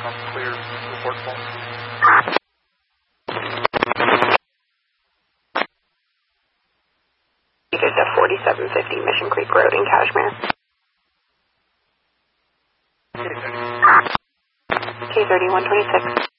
Clear, report full. It's at 4750 Mission Creek Road in Kashmir. K30 126.